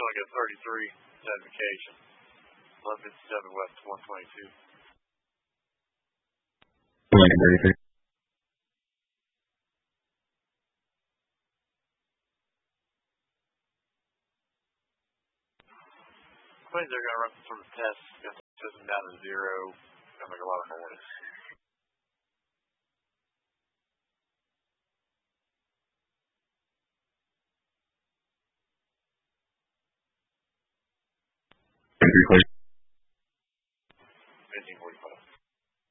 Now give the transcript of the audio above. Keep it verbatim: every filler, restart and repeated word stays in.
showing a thirty-three identification. eleven fifty-seven west one twenty-two. Lincoln thirty-three. Planes are going to run some sort of test, get the system down to zero, going to make a lot of noise. thirty-three clear.